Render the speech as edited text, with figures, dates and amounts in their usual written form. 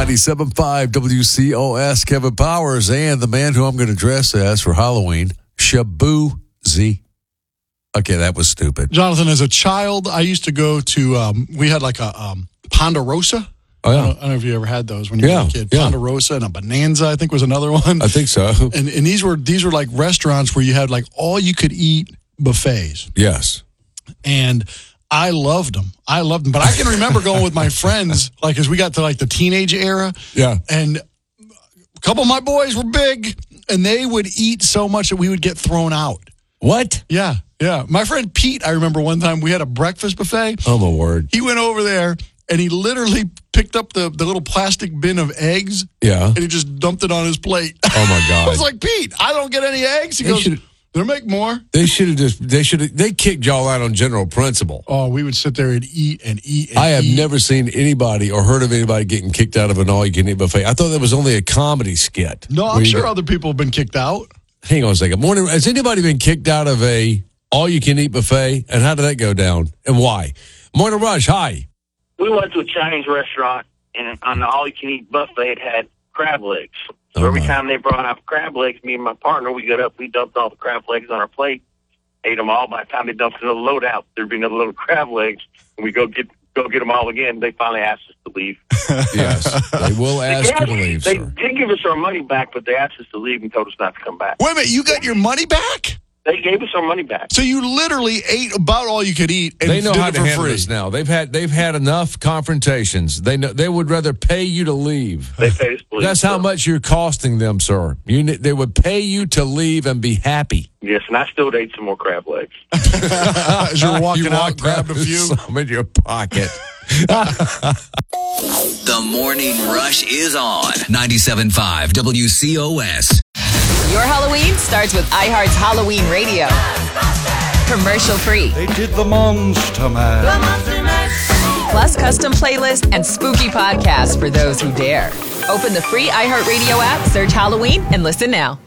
97.5 WCOS, Kevin Powers, and the man who I'm going to dress as for Halloween, Shabuzi. Okay, that was stupid. Jonathan, as a child, I used to go to, we had like a Ponderosa. Oh, yeah. I don't know if you ever had those when you were a kid. Yeah. Ponderosa and a Bonanza, I think, was another one. I think so. And these were like restaurants where you had like all you could eat buffets. Yes. And I loved them. But I can remember going with my friends, like as we got to like the teenage era. Yeah. And a couple of my boys were big, and they would eat so much that we would get thrown out. What? Yeah. My friend Pete, I remember one time we had a breakfast buffet. Oh, my word. He went over there, and he literally picked up the little plastic bin of eggs. Yeah. And he just dumped it on his plate. Oh, my God. I was like, Pete, I don't get any eggs. He goes, they'll make more. They kicked y'all out on general principle. Oh, we would sit there and eat and eat. I have never seen anybody or heard of anybody getting kicked out of an all-you-can-eat buffet. I thought that was only a comedy skit. No, I'm sure other people have been kicked out. Hang on a second. Morning, has anybody been kicked out of a all-you-can-eat buffet? And how did that go down? And why? Morning Rush, hi. We went to a Chinese restaurant, and on the all-you-can-eat buffet, it had crab legs. So every time they brought out crab legs, me and my partner, we got up, we dumped all the crab legs on our plate, ate them all. By the time they dumped another load out, there'd be another load of crab legs, and we go get them all again. They finally asked us to leave. Yes, they will ask you to leave, They sir. did give us our money back, but they asked us to leave and told us not to come back. Wait a minute, you got your money back? They gave us our money back. So you literally ate about all you could eat, and They know did how it to for handle free. this now. They've had enough confrontations. They know they would rather pay you to leave. They paid us to leave. That's how much you're costing them, sir. They would pay you to leave and be happy. Yes, and I still ate some more crab legs. As you're walking out, walked grabbed a few. Some in your pocket. The Morning Rush is on 97.5 WCOS. Your Halloween starts with iHeart's Halloween Radio. Commercial free. They did the Monster Mash. Plus custom playlists and spooky podcasts for those who dare. Open the free iHeartRadio app, search Halloween, and listen now.